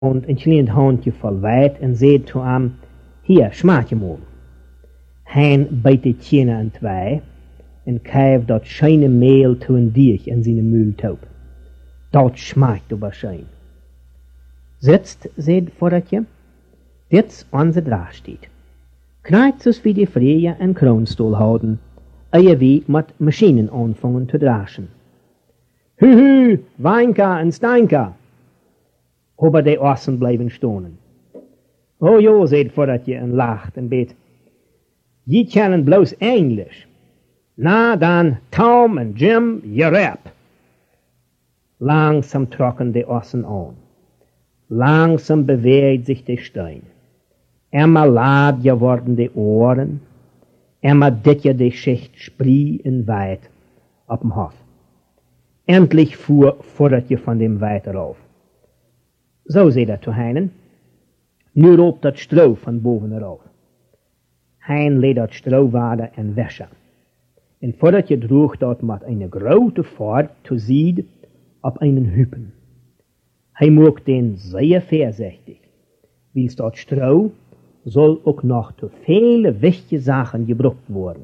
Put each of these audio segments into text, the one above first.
und een klein handje vol weit en zei zu hem, hier, smaak je mal. Hein bijt die tjene in twee en kijft dat scheine meel toe een dier in zijn muiltaup. Dat schmeckt aber schön. Sitzt, seht Vordertje, jetzt onze Draag steht. Knallt es wie die Freie en Kronstuhl houden, ehe wie mit Maschinen anfangen zu draschen. Hü, Weinka en Steinka. Aber die Ossen bleiben stonen. Oh jo, seht Vordertje en lacht en bet. Je kennen bloß Englisch. Na dan, Tom en Jim, je rap. Langsam trocken die Ossen an. Langsam bewegt sich der Stein. Immer lad geworden die Ohren. Immer dicker die Schicht Spree in Weit auf dem Hof. Endlich fuhr Vordertje von dem Weit rauf. So seht er zu Heinen. Nu robt dat Stroh von boven rauf. Hein lädt dat Strohwader en Wäsche. En Vordertje droeg dort mit eine grote Fahrt zu Sied auf einen Hüppen. Hij mocht den sehr vorsichtig, weil dort Stroh soll auch noch zu viele wichtige Sachen gebraucht worden.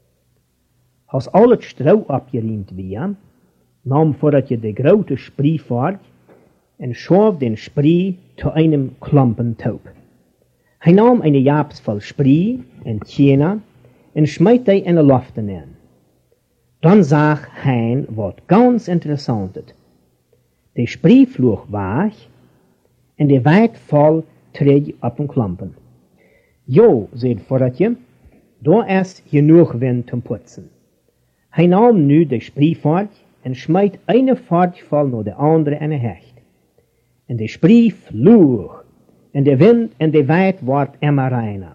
Als alles Stroh abgeriemt war, nahm Vordertje de grote Spree fort en schob den Spree zu einem Klampentaup. Hij nahm eine Japs voll Spree en Tjena en schmeißt die in de Luft in. Dann sag Hein wat ganz Interessantes. De Spree flog weg en de Weit voll terug op een Klampen. Jo, zei Vordertje, daar is genoeg wind zum Putzen. Hij nam nu de Spree fort en smijt eine Fort voll naar de andere in een hecht. En de Spree vloog en de wind en de Weit wordt immer reiner.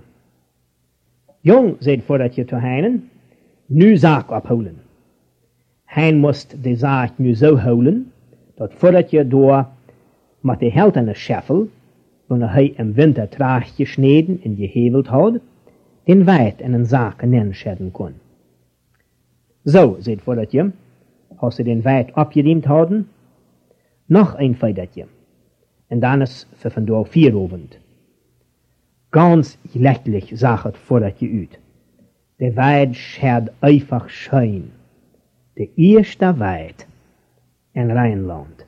Jong, zei Vordertje te Heinen, nu zaak opholen. Hein moest de zaak nu zo houden, dat Vordertje door met de heltene scheffel, wanneer hij im winter traag gesneden en geheveld had, den Weit in een zaak neerschedden kon. Zo, zei Vordertje, als ze den Weit opgeriemt hadden, nog een Feidertje, en dan is für vandaag vierovend. Ganz lächerlich sah het Vordertje uit. De Weit schert einfach schön. De eerste Weit in Rheinland.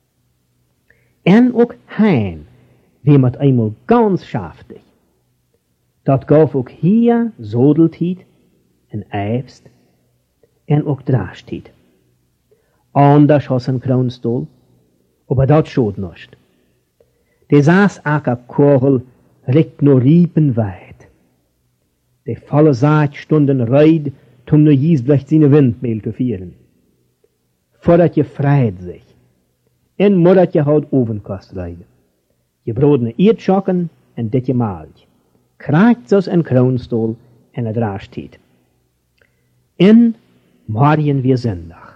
En ook Hein, wie met eenmaal ganz schaftig. Dat gaf ook hier zodeltiet en eifst en ook draagstiet. Anders als een kroonstoel, aber dat schoot nicht. De saß acker Korrel richt nur riepenweit. De volle Saat stunden reid, tum nur Jiesblecht seine Windmehl zu vieren. Vordertje freit sich. En moddertje houdt ovenkost reiden. Je brodene Iertschokken en ditje maaltje. Kraakt zoals een kroonstoel en het raarstiet. En morgen weer zondag.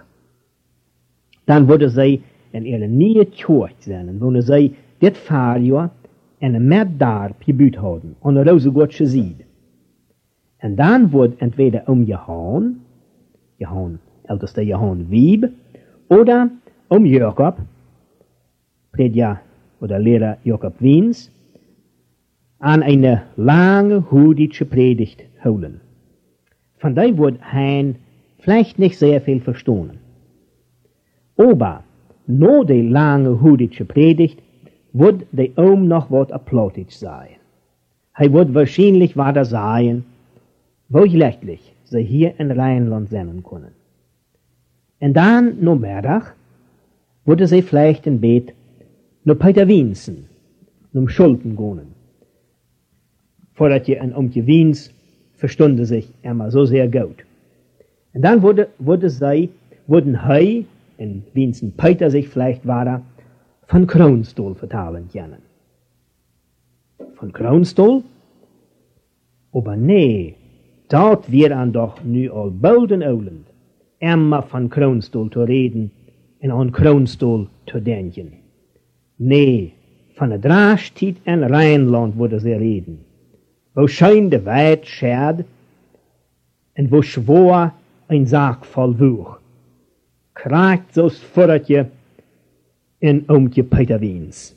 Dan worden zij in ihre nieuwe Tjoort zijn, wonen zij dit vaarjaar en een meddarp gebuut houden, aan de rozengoedse zied. En dan wordt entweder Johan, älteste Johan Wieb, oder Jakob, Predja oder Lehrer Jakob Wiens, an eine lange hudische Predigt holen. Von der wird Hein vielleicht nicht sehr viel verstehen. Aber no de lange hudische Predigt wird der noch wat applaudisch sein. Hij wird wahrscheinlich weiter sagen, wo lächerlich sie hier in Rheinland senden können. Und dann, no Mittag, würde sie vielleicht in Bett no Peter Wiensen, no Schulten gehen. Vordat je een Omtje Wiens verstunde sich immer so sehr gut. Und dann würden hij en Wiensen Peter sich vielleicht weiter von Kronstuhl vertalen können. Von Kronstuhl? Aber nee, dort wir an doch nu al bolden olend, immer von Kronstuhl zu reden en an Kronstuhl zu denken. Nee, von der Draagstiet en Rheinland würde sie reden. Wo schein de Weit scherd en wo schwor ein Sarg voll Wuch. Kraakt zo's Vordertje en Oomtje Peter Wiens.